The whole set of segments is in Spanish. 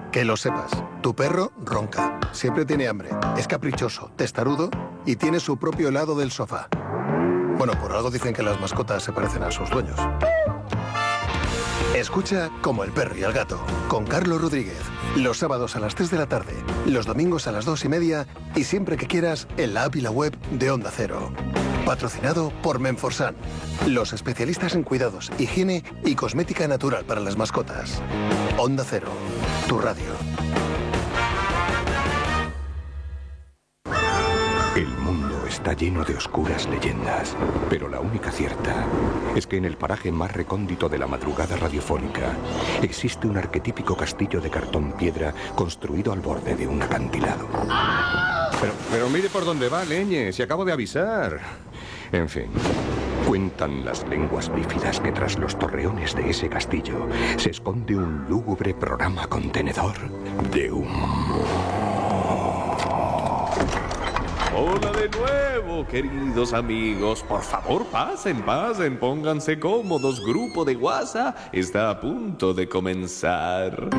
Que lo sepas, tu perro ronca, siempre tiene hambre, es caprichoso, testarudo y tiene su propio lado del sofá. Bueno, por algo dicen que las mascotas se parecen a sus dueños. Escucha Como el perro y el gato, con Carlos Rodríguez. Los sábados a las 3 de la tarde, los domingos a las 2:30 y siempre que quieras en la app y la web de Onda Cero. Patrocinado por Menforsan, los especialistas en cuidados, higiene y cosmética natural para las mascotas. Onda Cero, tu radio. El mundo está lleno de oscuras leyendas, pero la única cierta es que en el paraje más recóndito de la madrugada radiofónica existe un arquetípico castillo de cartón piedra construido al borde de un acantilado. Pero mire por dónde va, leñe, si acabo de avisar. En fin, cuentan las lenguas bífidas que tras los torreones de ese castillo se esconde un lúgubre programa contenedor de humor. Hola de nuevo, queridos amigos. Por favor, pasen, pónganse cómodos. Grupo de WhatsApp está a punto de comenzar.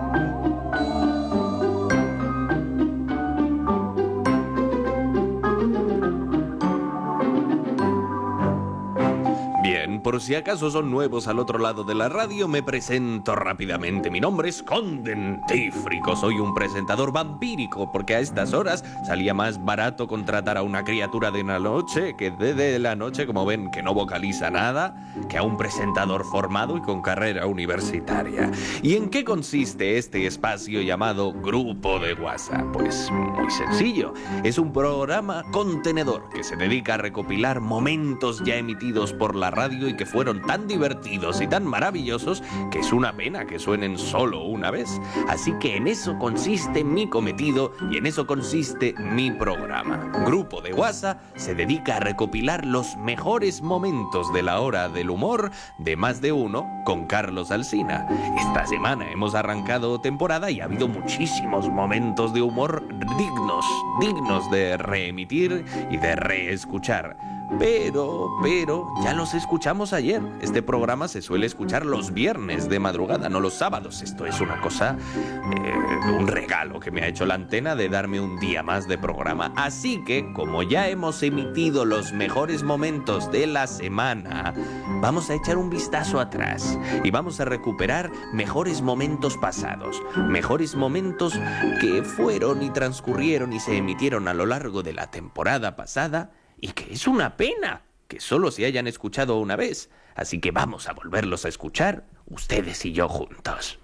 Por si acaso son nuevos al otro lado de la radio, me presento rápidamente. Mi nombre es Condentífrico. Soy un presentador vampírico, porque a estas horas salía más barato contratar a una criatura de la noche que de la noche, como ven, que no vocaliza nada, que a un presentador formado y con carrera universitaria. ¿Y en qué consiste este espacio llamado Grupo de WhatsApp? Pues muy sencillo. Es un programa contenedor que se dedica a recopilar momentos ya emitidos por la radio y que fueron tan divertidos y tan maravillosos que es una pena que suenen solo una vez. Así que en eso consiste mi cometido y en eso consiste mi programa. Grupo de WhatsApp se dedica a recopilar los mejores momentos de la hora del humor de Más de Uno con Carlos Alsina. Esta semana hemos arrancado temporada y ha habido muchísimos momentos de humor dignos de reemitir y de reescuchar. Pero, ya los escuchamos ayer. Este programa se suele escuchar los viernes de madrugada, no los sábados. Esto es una cosa, un regalo que me ha hecho la antena de darme un día más de programa. Así que, como ya hemos emitido los mejores momentos de la semana, vamos a echar un vistazo atrás y vamos a recuperar mejores momentos pasados. Mejores momentos que fueron y transcurrieron y se emitieron a lo largo de la temporada pasada, y que es una pena que solo se hayan escuchado una vez. Así que vamos a volverlos a escuchar, ustedes y yo juntos.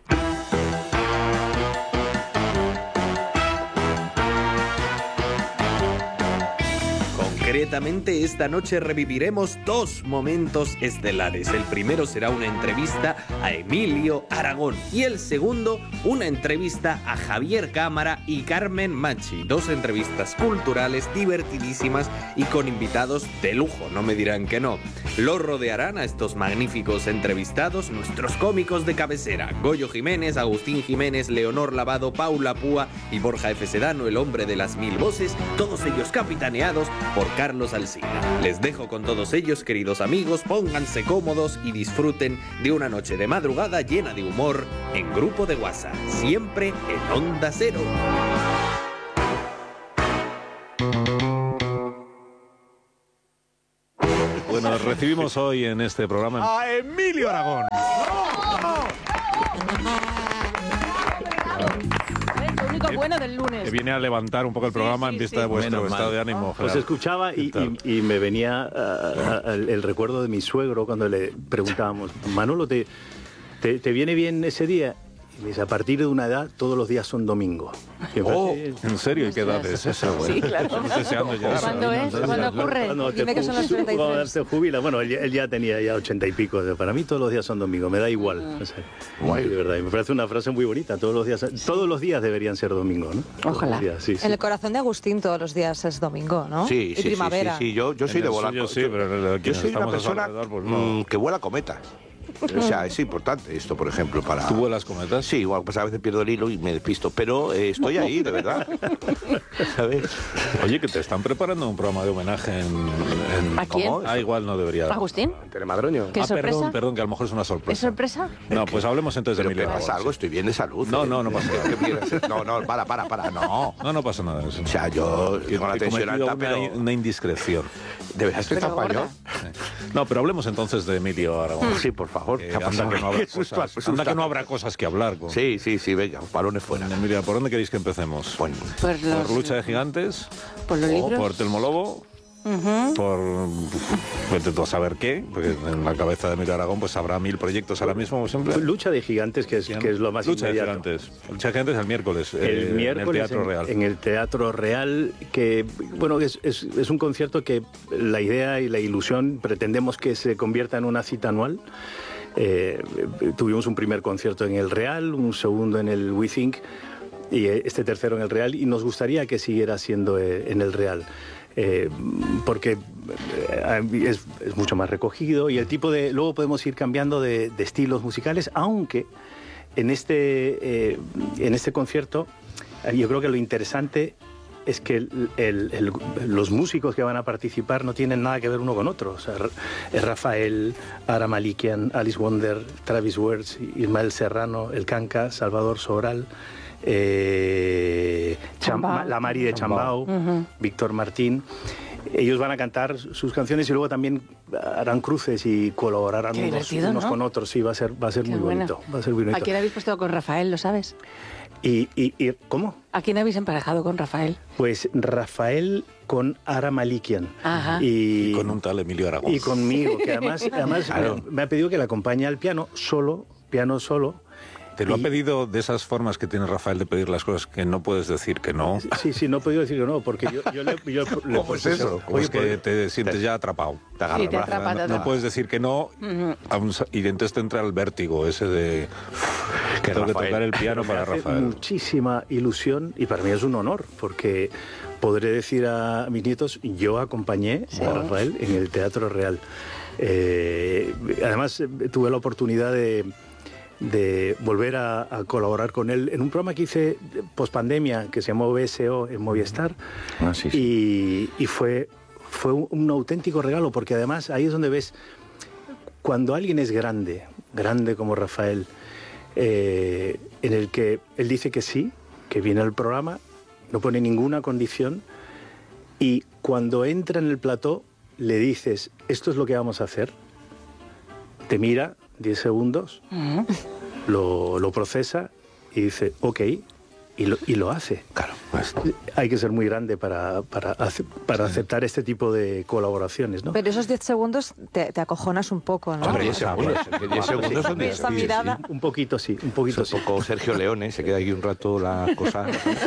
Concretamente, esta noche reviviremos dos momentos estelares. El primero será una entrevista a Emilio Aragón y el segundo, una entrevista a Javier Cámara y Carmen Machi. Dos entrevistas culturales divertidísimas y con invitados de lujo, no me dirán que no. Los rodearán a estos magníficos entrevistados nuestros cómicos de cabecera: Goyo Jiménez, Agustín Jiménez, Leonor Lavado, Paula Púa y Borja F. Sedano, el hombre de las 1000 voces, todos ellos capitaneados por Carlos Alsina. Les dejo con todos ellos, queridos amigos, pónganse cómodos y disfruten de una noche de madrugada llena de humor en Grupo de WhatsApp, siempre en Onda Cero. Bueno, recibimos hoy en este programa a Emilio Aragón. Bueno del lunes. Que viene a levantar un poco el programa en vista de vuestro estado de ánimo. Pues escuchaba y me venía el recuerdo de mi suegro cuando le preguntábamos: Manolo, ¿te viene bien ese día? Y me dice: a partir de una edad, todos los días son domingo. ¿En serio? ¿Y qué edad es esa? Bueno, sí, claro. Estamos deseando ya. ¿Cuándo es? ¿Cuándo ocurre? Dime que son los 33. Cuando se jubila. Bueno, él ya tenía 80 y pico. Para mí todos los días son domingo, me da igual. No sé. De verdad, y me parece una frase muy bonita. Todos los días deberían ser domingo, ¿no? Ojalá. Sí. En el corazón de Agustín todos los días es domingo, ¿no? Sí, y primavera. Sí. Yo soy de volar. Sí, pero yo soy una persona que vuela cometas. O sea, es importante esto, por ejemplo, para... ¿Tú vuelas cometas? Sí, igual, pues a veces pierdo el hilo y me despisto, pero estoy ahí, de verdad. ¿Sabes? Oye, que te están preparando un programa de homenaje en... ¿A quién? ¿Cómo? ¿A no debería... Agustín? Telemadroño. ¿Qué sorpresa? Perdón, que a lo mejor es una sorpresa. ¿Es sorpresa? No, pues hablemos entonces de ¿Pero Emilio qué pasa? Aragón, Algo, sí. estoy bien de salud. No pasa nada. No, para, no. No pasa nada de eso. O sea, yo con la He tensión cometido alta, pero... una indiscreción. ¿De verdad estoy tan español? No, pero hablemos entonces de Emilio Aragón. Sí, por favor. Anda que no habrá cosas, anda que no habrá cosas que hablar. Con... Sí, venga, balones fuera. Emilio, ¿por dónde queréis que empecemos? Bueno, Pues los- ¿Por Lucha de Gigantes? ¿Por los libros? ¿Por Telmolobo? Por vete tú a saber qué, porque en la cabeza de Emilio Aragón pues habrá 1000 proyectos ahora mismo, como siempre. Lucha de Gigantes, que es lo más Lucha de inmediato. Gigantes. Lucha de Gigantes el miércoles. El miércoles en el Teatro Real. En el Teatro Real, que bueno, es un concierto que la idea y la ilusión pretendemos que se convierta en una cita anual. Tuvimos un primer concierto en el Real, un segundo en el We Think y este tercero en el Real, y nos gustaría que siguiera siendo en el Real. Porque es mucho más recogido y el tipo de... Luego podemos ir cambiando de estilos musicales, aunque en este concierto yo creo que lo interesante es que los músicos que van a participar no tienen nada que ver uno con otro. O sea, es Rafael, Ara Malikian, Alice Wonder, Travis Wertz, Ismael Serrano, El Canca, Salvador Sobral, la Mari de Chambao, Víctor Martín. Ellos van a cantar sus canciones y luego también harán cruces y colaborarán unos con otros. Sí, va a ser muy bonito. Va a ser muy bonito. ¿A quién habéis puesto con Rafael, lo sabes? ¿Y cómo? ¿A quién habéis emparejado con Rafael? Pues Rafael con Ara Malikian. Ajá. Y con un tal Emilio Aragón. Y conmigo, que además Claro. me ha pedido que le acompañe al piano solo. ¿Te lo ha pedido de esas formas que tiene Rafael de pedir las cosas que no puedes decir que no? Sí, no he podido decir que no, porque yo le ¿Cómo es eso? ¿Cómo es que te sientes ya atrapado? Te agarra Sí, te el brazo. atrapa, te No atrapa. puedes decir que no, y entonces te entra el vértigo ese de que tengo que Rafael. tocar el piano para me hace Rafael. muchísima ilusión y para mí es un honor, porque podré decir a mis nietos, yo acompañé a Rafael en el Teatro Real. Además, tuve la oportunidad de volver a colaborar con él en un programa que hice post-pandemia que se llamó BSO en Movistar. Y fue un auténtico regalo, porque además ahí es donde ves cuando alguien es grande como Rafael, en el que él dice que sí, que viene al programa, no pone ninguna condición, y cuando entra en el plató le dices, esto es lo que vamos a hacer, te mira 10 segundos, lo procesa y dice, ok, y lo hace. Claro, pues, Hay que ser muy grande para aceptar este tipo de colaboraciones, ¿no? Pero esos 10 segundos te acojonas un poco, ¿no? hombre, 10 segundos. 10 segundos son 10 Esa mirada... Un poquito sí. Es un poco Sergio Leone, se queda aquí un rato la cosa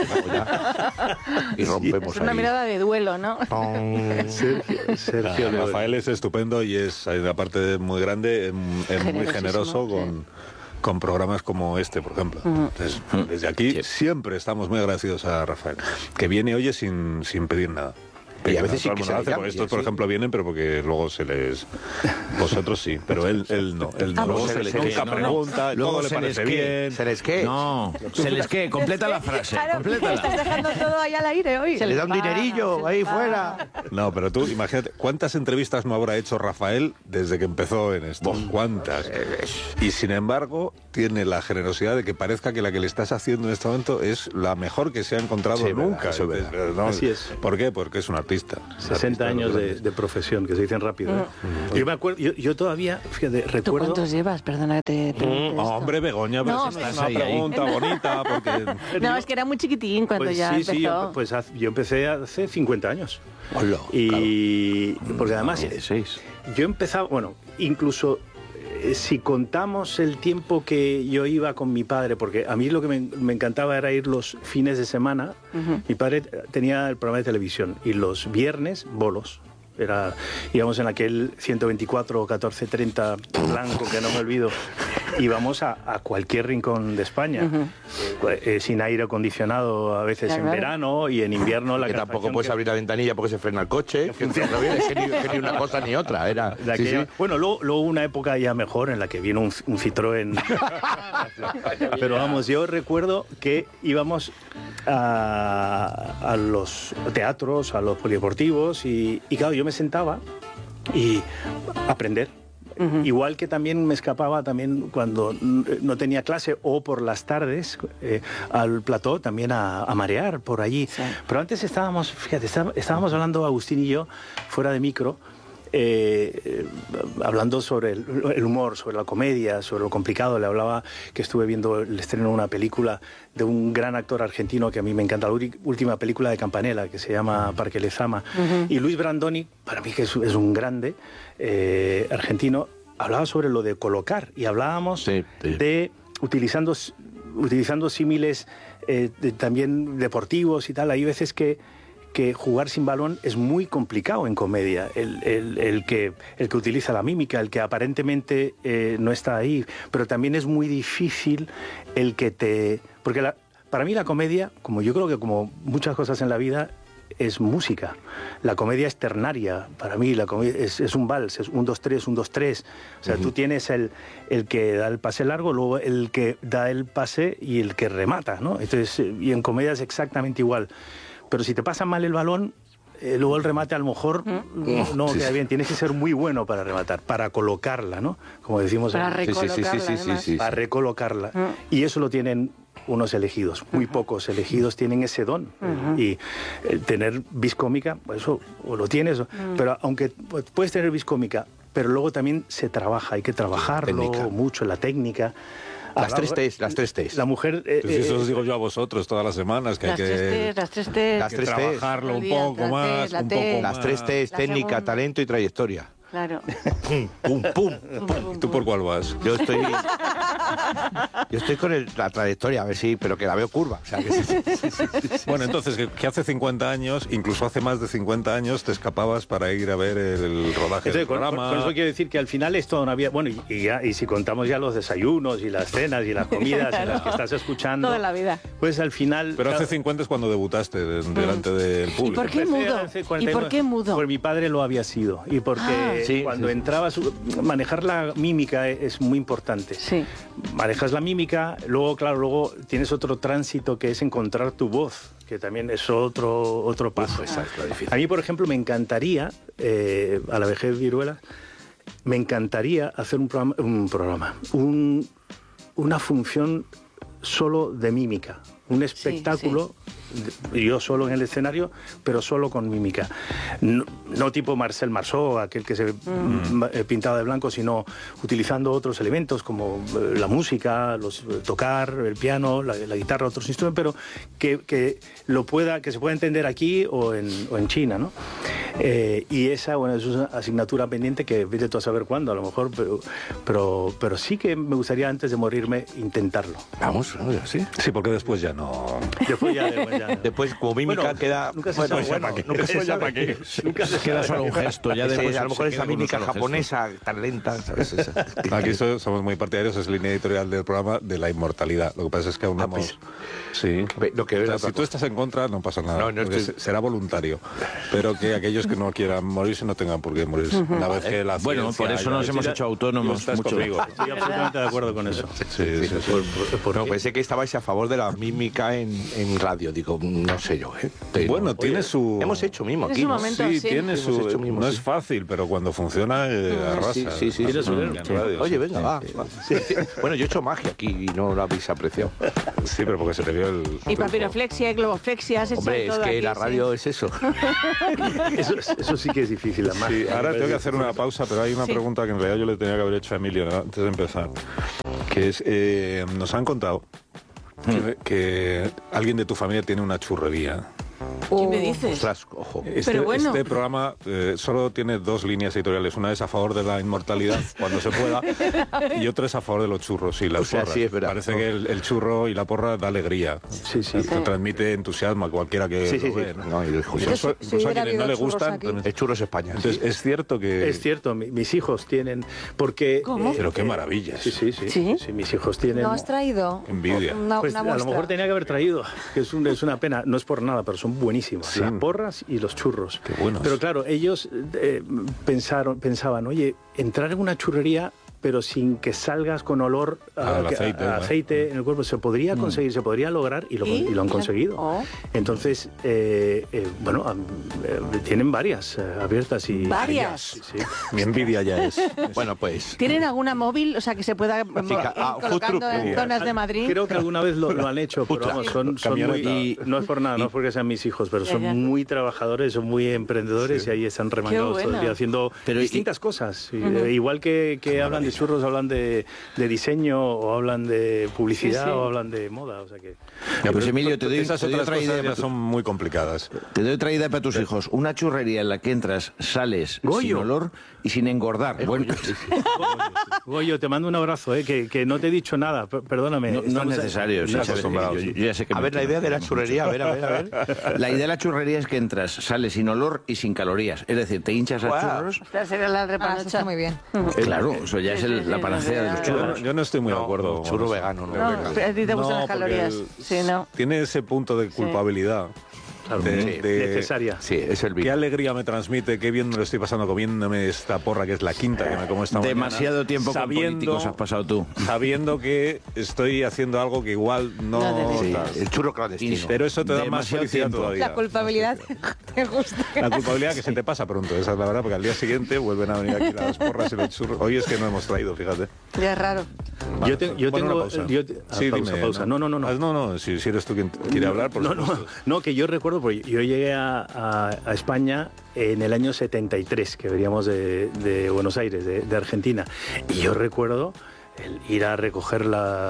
y rompemos Es una ahí. mirada de duelo, ¿no? Sergio Leone. Rafael es estupendo y es, aparte de muy grande, es muy generoso con programas como este, por ejemplo. Entonces, desde aquí siempre estamos muy agradecidos a Rafael, que viene y oye sin pedir nada. Y a veces sí Todo el que mundo se lo le hace, llama, porque y estos, por así. ejemplo, vienen, pero porque luego se les... Vosotros sí, pero él no. Él no. Luego se les nunca pregunta, Luego todo le se les parece que- bien. ¿Se les qué? No, se les que, completa la frase, Claro, complétala. estás dejando todo ahí al aire hoy. Se le da un dinerillo ahí fuera. No, pero tú imagínate, ¿cuántas entrevistas no habrá hecho Rafael desde que empezó en esto? ¿Cuántas? Y sin embargo, tiene la generosidad de que parezca que la que le estás haciendo en este momento es la mejor que se ha encontrado Sí, nunca. verdad, eso es verdad. Pero no, Así es. ¿Por qué? Porque es un artista. 60 años de profesión, que se dicen rápido. ¿eh? Yo me acuerdo, yo todavía, fíjate, ¿Tú recuerdo... cuántos llevas? Perdona que te pregunte esto. Hombre, Begoña, pero No, si no es pero- una pregunta bonita, porque... No, es que era muy chiquitín cuando Pues ya sí, sí, empezó. yo empecé hace 50 años. Hola, Y porque además 16. yo empezaba, bueno, incluso si contamos el tiempo que yo iba con mi padre, porque a mí lo que me encantaba era ir los fines de semana. Mi padre tenía el programa de televisión y los viernes bolos. Íbamos en aquel 124 o 1430 blanco, que no me olvido. íbamos a cualquier rincón de España, sin aire acondicionado a veces en verano y en invierno la que tampoco puedes abrir la ventanilla porque se frena el coche, que ni una cosa ni otra. Era, Bueno, luego una época ya mejor en la que vino un Citroën. Pero vamos, yo recuerdo que íbamos a los teatros, a los polideportivos y claro, yo me sentaba y aprender. Igual que también me escapaba también cuando no tenía clase o por las tardes al plató también a marear por allí. Sí. Pero antes estábamos hablando Agustín y yo fuera de micro, hablando sobre el humor, sobre la comedia, sobre lo complicado. Le hablaba que estuve viendo el estreno de una película de un gran actor argentino que a mí me encanta, la última película de Campanella, que se llama Parque Lezama. Y Luis Brandoni, para mí que es un grande argentino, hablaba sobre lo de colocar y hablábamos de utilizando símiles también deportivos y tal. Hay veces que jugar sin balón es muy complicado en comedia. El que utiliza la mímica, el que aparentemente no está ahí, pero también es muy difícil el que te... Porque para mí la comedia, como yo creo que como muchas cosas en la vida, es música. La comedia es ternaria. Para mí la comedia es un vals, es 1, 2, 3, 1, 2, 3. O sea, tú tienes el que da el pase largo, luego el que da el pase y el que remata, ¿no? Entonces, y en comedia es exactamente igual. Pero si te pasa mal el balón, luego el remate a lo mejor no queda bien. Tienes que ser muy bueno para rematar, para colocarla, ¿no? Como decimos. Para recolocarla. Para recolocarla. Y eso lo tienen unos elegidos. Muy pocos elegidos tienen ese don. Y tener vis cómica, pues eso o lo tienes. Pero aunque puedes tener vis cómica, pero luego también se trabaja. Hay que trabajarlo mucho, la técnica. Las tres T's. La mujer... eso os digo yo a vosotros todas las semanas, que hay que trabajarlo un poco más. Las 3 T's, técnica, talento y trayectoria. Claro. Pum, pum. ¿Tú por cuál vas? Yo estoy con la trayectoria, a ver si, pero que la veo curva. O sea, que Bueno, entonces, que hace 50 años, incluso hace más de 50 años, te escapabas para ir a ver el rodaje del programa. Con eso quiero decir que al final esto no había... Bueno, y si contamos ya los desayunos y las cenas y las comidas en las que estás escuchando... Toda la vida. Pues al final... Pero hace 50 es cuando debutaste delante del público. ¿Y por qué mudo? ¿Y por qué mudo? Porque mi padre lo había sido. Y porque cuando entrabas... Manejar la mímica es muy importante. Sí. Manejas la mímica, luego tienes otro tránsito que es encontrar tu voz, que también es otro paso. Exacto, a mí, por ejemplo, me encantaría, a la vejez viruela, me encantaría hacer una función solo de mímica, un espectáculo, yo solo en el escenario, pero solo con mímica. No tipo Marcel Marceau, aquel que se pintaba de blanco, sino utilizando otros elementos como la música, tocar, el piano, la guitarra, otros instrumentos, pero que se pueda entender aquí o en China, ¿no? Y esa, bueno, es una asignatura pendiente que vete tú a saber cuándo, a lo mejor, pero sí que me gustaría antes de morirme intentarlo. Vamos, ¿sí? Sí, porque después ya no... Después, como mímica, queda... Nunca se sabe para qué. Nunca se queda solo un gesto. Ya después a lo mejor esa mímica japonesa tan lenta, ¿sabes? Aquí somos muy partidarios, es línea editorial del programa, de la inmortalidad. Lo que pasa es que aún no hemos... Sí. Si tú estás en contra, no pasa nada. Será voluntario. Pero que aquellos que no quieran morirse no tengan por qué morirse. Una vez que la bueno, por eso nos hemos hecho autónomos mucho. Estoy absolutamente de acuerdo con eso. Sí. No, pensé que estabais a favor de la mímica en radio. Digo, no sé yo. Bueno, tiene su... Hemos hecho mimo aquí, ¿no? Tiene su... No es fácil, pero cuando funciona, arrasa. Sí. Oye, venga, va. Bueno, yo he hecho magia aquí y no lo habéis apreciado. Sí, pero porque se te vio el... Y papiroflexia, globoflexia, has hecho Hombre, todo es que aquí, la radio es eso. Eso sí que es difícil, la magia. Sí, ahora tengo que hacer una pausa, pero hay una pregunta que en realidad yo le tenía que haber hecho a Emilio antes de empezar. Que es, nos han contado que alguien de tu familia tiene una churrería. ¿Qué me dices? Ostras, ojo. Pero bueno. Este programa solo tiene dos líneas editoriales. Una es a favor de la inmortalidad, cuando se pueda, y otra es a favor de los churros y las porras. Sí, es verdad. Parece que el churro y la porra da alegría. Sí. Transmite entusiasmo a cualquiera que lo ve, ¿no? No, Incluso a quienes no le gustan. Es churros España. Entonces, es cierto que... Es cierto, mis hijos tienen... Porque, ¿Cómo? Pero qué maravillas. Sí, mis hijos tienen... ¿No has traído? Envidia. Pues a lo mejor tenía que haber traído, que es una pena, no es por nada, pero son buenísimos, Sí. las porras y los churros. Qué buenos. Pero claro, ellos pensaban, oye, entrar en una churrería pero sin que salgas con olor Al a aceite en el cuerpo, se podría conseguir, se podría lograr y lo han conseguido. Oh. Entonces, tienen varias abiertas y... ¿Varias? Sí. Mi envidia ya es. Bueno, pues... ¿Tienen alguna móvil, o sea, que se pueda ir colocando en zonas de Madrid? Creo que alguna vez lo han hecho, pero vamos, son muy... Y no es por nada, no es porque sean mis hijos, pero son muy trabajadores, son muy emprendedores y ahí están remangados todo el día haciendo distintas cosas. Igual que hablan de churros, hablan de diseño o hablan de publicidad o hablan de moda, o sea que... Pues Emilio, te doy Esas otra otras idea. cosas ya son muy complicadas. Te doy otra idea para tus hijos. Una churrería en la que entras, sales sin olor y sin engordar. Bueno, Goyo, te mando un abrazo, que no te he dicho nada, perdóname. no es necesario. no acostumbrados. Yo ya sé que A ver, la idea de la churrería, a ver. La idea de la churrería es que entras, sales sin olor y sin calorías. Es decir, te hinchas a churros. Esta sería la Eso repanocha. está muy bien. Claro, eso ya es la panacea de los churros. Yo no estoy muy de acuerdo. Churro vegano, no. No, a ti te gustan las porque calorías. Sí, no. Tiene ese punto de culpabilidad. Necesaria. Sí, es el Qué vino. alegría me transmite, qué bien me lo estoy pasando comiéndome esta porra que es la quinta que me como esta mañana. Demasiado tiempo con políticos has pasado tú. Sabiendo que estoy haciendo algo que igual no... Sí, tal. el churro clandestino. Pero eso te da más Demasiado felicidad tiempo. todavía. La culpabilidad te gusta. La culpabilidad que se te pasa pronto, esa es la verdad, porque al día siguiente vuelven a venir aquí las porras y los churros. Hoy es que no hemos traído, fíjate. Ya es raro. Yo tengo... Una pausa. Sí, pausa. dime. No. Si eres tú quien quiere hablar, por supuesto. No, que yo recuerdo, porque yo llegué a España en el año 73, que veníamos de Buenos Aires, de Argentina. Y yo recuerdo el ir a recoger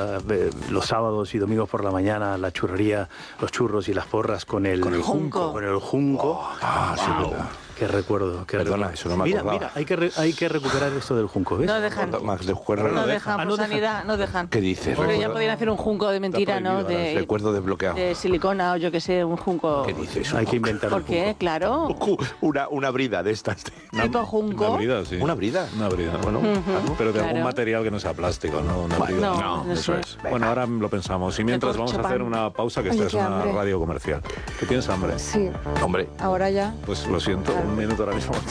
los sábados y domingos por la mañana la churrería, los churros y las porras con el junco. Con el junco. Sí, verdad. Qué recuerdo. Perdona, eso no me acordaba. Mira, hay que recuperar esto del junco, ¿ves? No dejan. Max de Juerra. No dejan, por sanidad, no dejan. ¿Qué dices? Pero ya podrían hacer un junco de mentira, ¿no? Recuerdo desbloqueado. De silicona o yo que sé, un junco. ¿Qué dices? Hay que inventar ¿Por qué? Claro. Una brida de estas. Tipo junco. Una brida, sí. ¿Una brida? Una brida. Bueno, pero de algún Claro. material que no sea plástico, ¿no? Una brida. No eso sé. es. Bueno, ahora lo pensamos. Y mientras vamos a hacer una pausa, que esta Oye, es qué una hambre. radio comercial. ¿Que tienes hambre? Sí, Hombre, ahora ya. Pues lo siento, un minuto ahora mismo.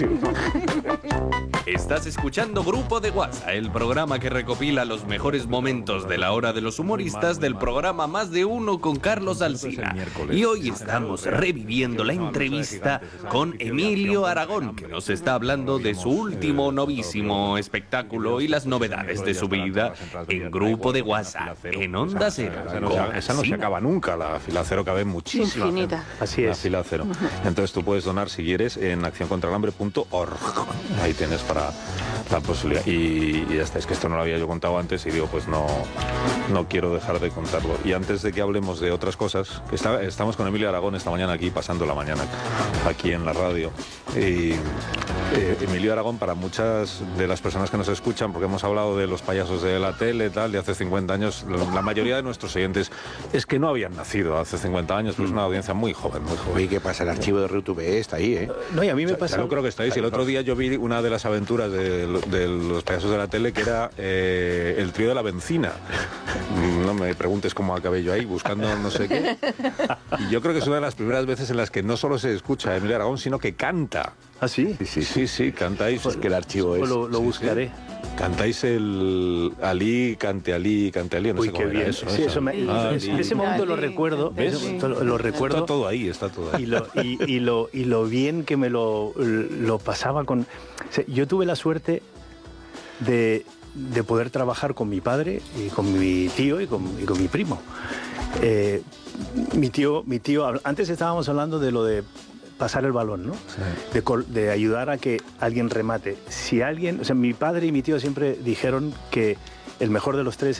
Estás escuchando Grupo de WhatsApp, el programa que recopila los mejores momentos de la hora de los humoristas del programa Más de Uno con Carlos Alsina. Y hoy estamos reviviendo la entrevista con Emilio Aragón, que nos está hablando de su último novísimo espectáculo y las novedades de su vida en Grupo de WhatsApp, en Onda Cero. Esa no se acaba nunca, la fila cero cabe muchísima. Infinita. Así La es. fila cero. Entonces tú puedes donar si quieres en accioncontraelhambre.org. Ahí tienes para la posibilidad. Y ya está, es que esto no lo había yo contado antes y digo, pues no quiero dejar de contarlo. Y antes de que hablemos de otras cosas, que estamos con Emilio Aragón esta mañana aquí, pasando la mañana aquí en la radio. Y Emilio Aragón, para muchas de las personas que nos escuchan, porque hemos hablado de los payasos de la tele, tal, de hace 50 años, la mayoría de nuestros oyentes es que no habían nacido hace 50 años, pero es una audiencia muy joven, muy joven. oye, ¿qué pasa? El archivo de RTV está ahí, ¿eh? No, y a mí me pasa... Yo creo que estáis. Y el otro día yo vi una de las aventuras de los payasos de la tele, que era el trío de la bencina. No me preguntes cómo acabé yo ahí, buscando no sé qué. Y yo creo que es una de las primeras veces en las que no solo se escucha a Emilio Aragón, sino que canta. ¿Ah, sí? Sí, cantáis. Es que el archivo es... Lo buscaré. Cantáis el Ali, cante Ali, no Uy, sé qué cómo era bien. eso. Sí, eso me... ese momento lo Ali. recuerdo. ¿Ves? Lo recuerdo. Está todo ahí, está todo ahí. Y lo bien que me lo pasaba con... O sea, yo tuve la suerte de poder trabajar con mi padre y con mi tío y con mi primo. Mi tío, antes estábamos hablando de lo de pasar el balón, ¿no? Sí. De ayudar a que alguien remate. Si alguien, o sea, mi padre y mi tío siempre dijeron que el mejor de los tres